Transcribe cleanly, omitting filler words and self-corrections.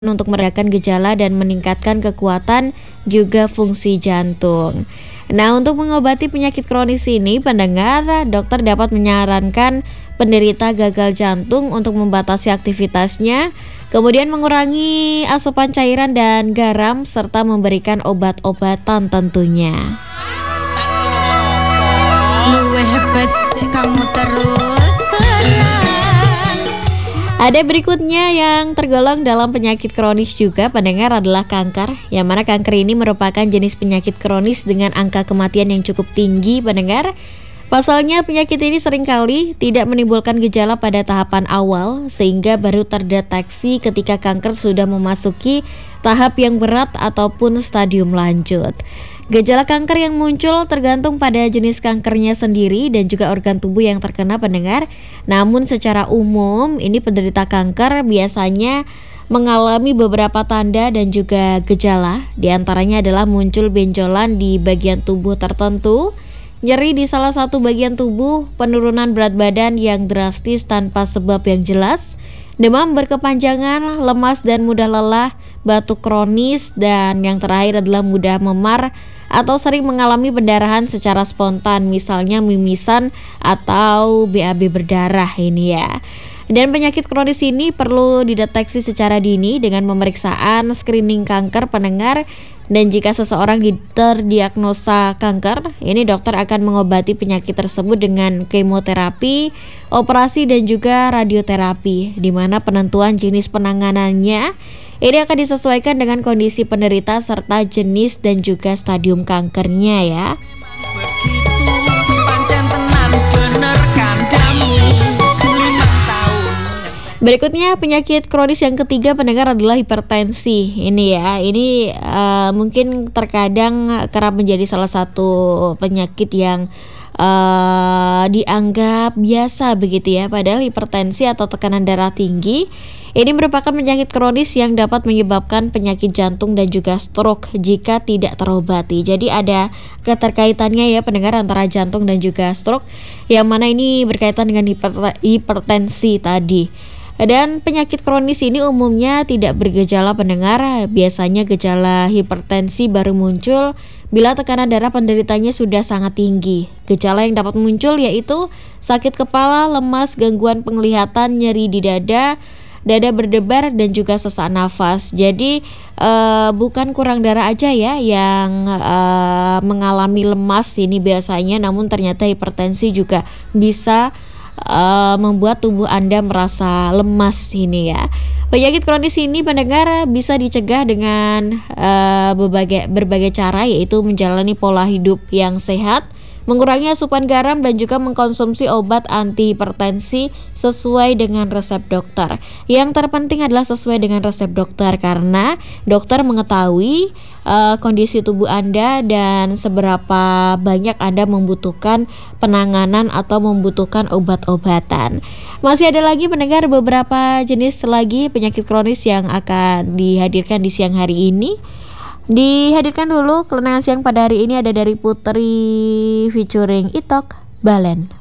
untuk meredakan gejala dan meningkatkan kekuatan juga fungsi jantung. Nah, untuk mengobati penyakit kronis ini, pendengar, dokter dapat menyarankan penderita gagal jantung untuk membatasi aktivitasnya, kemudian mengurangi asupan cairan dan garam, serta memberikan obat-obatan tentunya. Luwih hebat kamu terus. Ada berikutnya yang tergolong dalam penyakit kronis juga, pendengar, adalah kanker. Yang mana kanker ini merupakan jenis penyakit kronis dengan angka kematian yang cukup tinggi, pendengar. Pasalnya penyakit ini seringkali tidak menimbulkan gejala pada tahapan awal, sehingga baru terdeteksi ketika kanker sudah memasuki tahap yang berat ataupun stadium lanjut. Gejala kanker yang muncul tergantung pada jenis kankernya sendiri dan juga organ tubuh yang terkena, pendengar. Namun secara umum ini penderita kanker biasanya mengalami beberapa tanda dan juga gejala. Di antaranya adalah muncul benjolan di bagian tubuh tertentu, nyeri di salah satu bagian tubuh, penurunan berat badan yang drastis tanpa sebab yang jelas, demam berkepanjangan, lemas dan mudah lelah, batuk kronis, dan yang terakhir adalah mudah memar atau sering mengalami pendarahan secara spontan, misalnya mimisan atau BAB berdarah ini ya. Dan penyakit kronis ini perlu dideteksi secara dini dengan pemeriksaan screening kanker, pendengar. Dan jika seseorang terdiagnosa kanker, ini dokter akan mengobati penyakit tersebut dengan kemoterapi, operasi dan juga radioterapi, di mana penentuan jenis penanganannya ini akan disesuaikan dengan kondisi penderita serta jenis dan juga stadium kankernya ya. Berikutnya penyakit kronis yang ketiga, pendengar, adalah hipertensi. Ini ya, ini mungkin terkadang kerap menjadi salah satu penyakit yang dianggap biasa begitu ya. Padahal hipertensi atau tekanan darah tinggi ini merupakan penyakit kronis yang dapat menyebabkan penyakit jantung dan juga stroke jika tidak terobati. Jadi ada keterkaitannya ya, pendengar, antara jantung dan juga stroke, yang mana ini berkaitan dengan hipertensi tadi. Dan penyakit kronis ini umumnya tidak bergejala, pendengar. Biasanya gejala hipertensi baru muncul bila tekanan darah penderitanya sudah sangat tinggi. Gejala yang dapat muncul yaitu sakit kepala, lemas, gangguan penglihatan, nyeri di dada berdebar dan juga sesak nafas. Jadi bukan kurang darah aja ya yang mengalami lemas ini biasanya, namun ternyata hipertensi juga bisa membuat tubuh Anda merasa lemas ini ya. Penyakit kronis ini, pendengar, bisa dicegah dengan berbagai cara, yaitu menjalani pola hidup yang sehat, mengurangi asupan garam, dan juga mengkonsumsi obat anti hipertensi sesuai dengan resep dokter. Yang terpenting adalah sesuai dengan resep dokter, karena dokter mengetahui kondisi tubuh Anda dan seberapa banyak Anda membutuhkan penanganan atau membutuhkan obat-obatan. Masih ada lagi, pendengar, beberapa jenis lagi penyakit kronis yang akan dihadirkan di siang hari ini. Dihadirkan dulu kelenangan siang pada hari ini ada dari Putri featuring Itok, Balen.